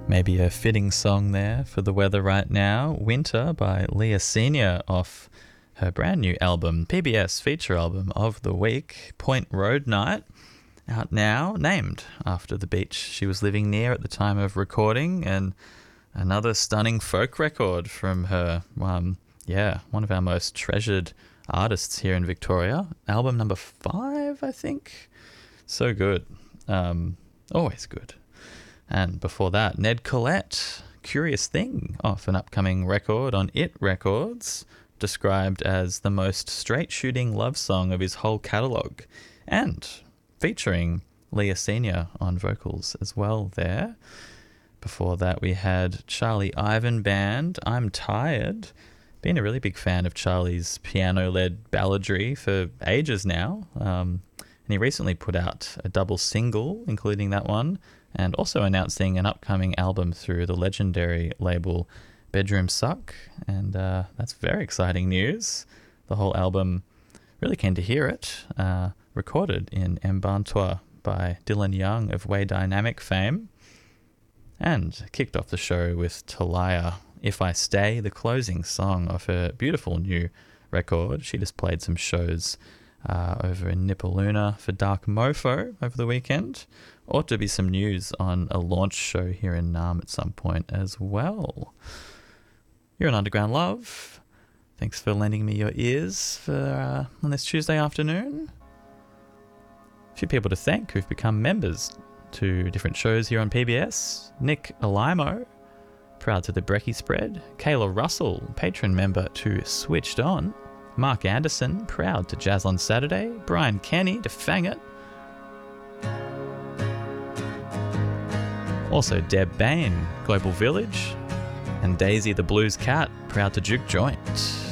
Maybe a fitting song there for the weather right now. Winter by Leah Senior off her brand new album, PBS feature album of the week, Point Road Night, out now, named after the beach she was living near at the time of recording, and another stunning folk record from her, one of our most treasured artists here in Victoria. Album number 5, I think. So good. Always good. And before that, Ned Collette, Curious Thing, off an upcoming record on It Records, described as the most straight-shooting love song of his whole catalogue, and featuring Leah Senior on vocals as well there. Before that, we had Charlie Ivan Band, I'm Tired. Been a really big fan of Charlie's piano-led balladry for ages now, and he recently put out a double single, including that one, and also announcing an upcoming album through the legendary label Bedroom Suck, and that's very exciting news. The whole album, really keen to hear it, recorded in Mbantua by Dylan Young of Way Dynamic fame, and kicked off the show with Talaya, If I Stay, the closing song of her beautiful new record. She just played some shows over in Nipaluna for Dark Mofo over the weekend. Ought to be some news on a launch show here in Naarm at some point as well. You're an Underground Love. Thanks for lending me your ears for on this Tuesday afternoon. A few people to thank who've become members to different shows here on PBS. Nick Alimo, proud to the Brekkie Spread. Kayla Russell, patron member to Switched On. Mark Anderson, proud to Jazz on Saturday. Brian Kenny to Fang It. Also Deb Bain, Global Village. And Daisy the Blues Cat, proud to Juke Joint.